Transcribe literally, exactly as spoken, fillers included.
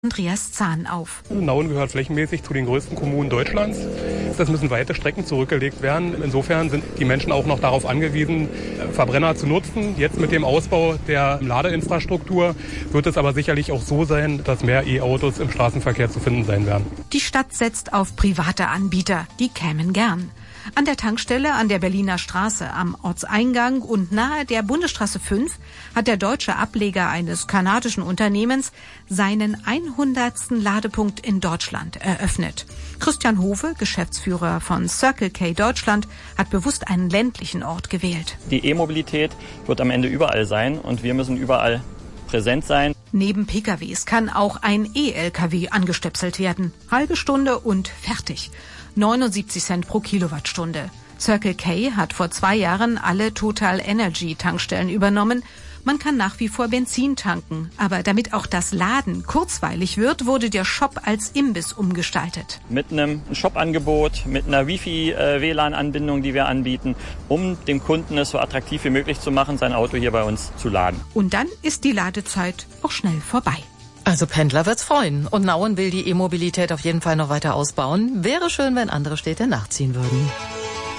Andreas Zahn auf. Nauen gehört flächenmäßig zu den größten Kommunen Deutschlands. Das müssen weite Strecken zurückgelegt werden. Insofern sind die Menschen auch noch darauf angewiesen, Verbrenner zu nutzen. Jetzt mit dem Ausbau der Ladeinfrastruktur wird es aber sicherlich auch so sein, dass mehr E-Autos im Straßenverkehr zu finden sein werden. Die Stadt setzt auf private Anbieter. Die kämen gern. An der Tankstelle an der Berliner Straße am Ortseingang und nahe der Bundesstraße fünf hat der deutsche Ableger eines kanadischen Unternehmens seinen hundertsten Ladepunkt in Deutschland eröffnet. Christian Hofe, Geschäftsführer von Circle K Deutschland, hat bewusst einen ländlichen Ort gewählt. Die E-Mobilität wird am Ende überall sein und wir müssen überall präsent sein. Neben P K Ws kann auch ein E-L K W angestöpselt werden. Halbe Stunde und fertig. neunundsiebzig Cent pro Kilowattstunde. Circle K hat vor zwei Jahren alle Total Energy Tankstellen übernommen. Man kann nach wie vor Benzin tanken. Aber damit auch das Laden kurzweilig wird, wurde der Shop als Imbiss umgestaltet. Mit einem Shop-Angebot, mit einer Wi-Fi-W L A N-Anbindung, die wir anbieten, um dem Kunden es so attraktiv wie möglich zu machen, sein Auto hier bei uns zu laden. Und dann ist die Ladezeit auch schnell vorbei. Also Pendler wird's freuen. Und Nauen will die E-Mobilität auf jeden Fall noch weiter ausbauen. Wäre schön, wenn andere Städte nachziehen würden.